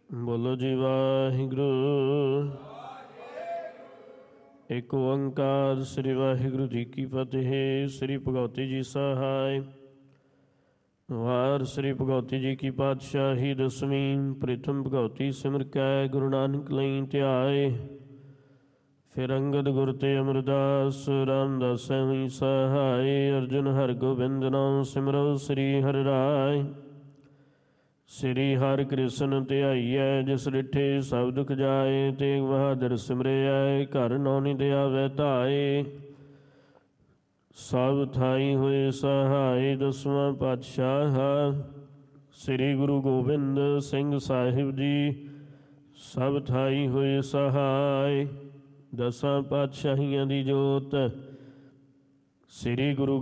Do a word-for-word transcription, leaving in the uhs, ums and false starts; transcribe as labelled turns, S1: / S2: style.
S1: ਬੋਲੋ ਜੀ ਵਾਹਿਗੁਰੂ। ਇੱਕ ਓੰਕਾਰ ਸ੍ਰੀ ਵਾਹਿਗੁਰੂ ਜੀ ਕੀ ਫਤਿਹ। ਸ੍ਰੀ ਭਗਵਤੀ ਜੀ ਸਹਾਇ। ਵਾਰ ਸ੍ਰੀ ਭਗਵਤੀ ਜੀ ਕੀ ਪਾਤਸ਼ਾਹੀ ਦਸਵੀਂ। ਪ੍ਰਿਥਮ ਭਗਵਤੀ ਸਿਮਰ ਕੈ ਗੁਰੂ ਨਾਨਕ ਲਈ ਧਿਆਏ। ਫਿਰ ਅੰਗਦ ਗੁਰ ਤੇ ਅਮਰਦਾਸ ਰਾਮਦਾਸ ਐਵੀਂ ਸਹਾਇ। ਅਰਜੁਨ ਹਰਿ ਗੋਬਿੰਦ ਨਾਮ ਸਿਮਰੋ ਸ੍ਰੀ ਹਰਿ ਰਾਇ। ਸ੍ਰੀ ਹਰਿ ਕ੍ਰਿਸ਼ਨ ਧਿਆਈਐ ਜਿਸ ਡਿਠੇ ਸਭ ਦੁਖ ਜਾਏ। ਤੇਗ ਬਹਾਦਰ ਸਿਮਰਿਐ ਘਰ ਨੌ ਨਿਧ ਆਵੈ ਧਾਏ। ਸਭ ਥਾਈ ਹੋਏ ਸਹਾਇ ਦਸਵਾਂ ਪਾਤਸ਼ਾਹ ਸ੍ਰੀ ਗੁਰੂ ਗੋਬਿੰਦ ਸਿੰਘ ਸਾਹਿਬ ਜੀ। ਸਭ ਥਾਈ ਹੋਏ ਸਹਾਇ। ਦਸਾਂ ਪਾਤਸ਼ਾਹੀਆਂ ਦੀ ਜੋਤ ਸ੍ਰੀ ਗੁਰੂ